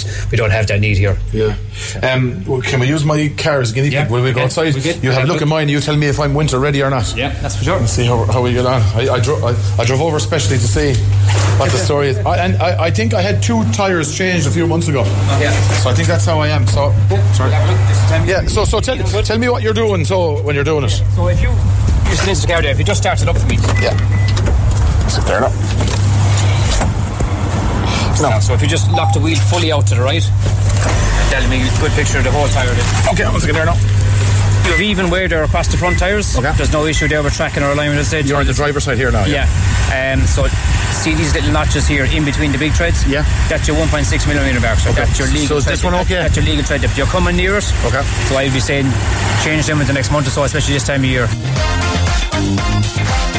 we don't have that need here. Yeah. Well, can we use my car as guinea pig? Will we go outside? You have a look at mine. You tell me if I'm winter ready or not. Yeah, that's for sure. And see how we get on. I drove over especially to see what the story is. I think I had 2 tyres changed a few months ago. Yeah. So I think that's how I am. So sorry. Yeah. So tell me what you're doing. So when you're doing it. So if you sit into the car there, if you just start it up for me. Yeah. Sit there now. No. So if you just lock the wheel fully out to the right, that'll make a good picture of the whole tyre there. Okay, let's get there now. You have even wear there across the front tyres. Okay. There's no issue there with tracking or alignment. You're on the driver's side here now. Yeah. So see these little notches here in between the big treads? Yeah. That's your 1.6mm bar. So that's your legal. So is this one okay? That's your legal tread depth. You're coming near it. Okay. So I'd be saying change them in the next month or so, especially this time of year.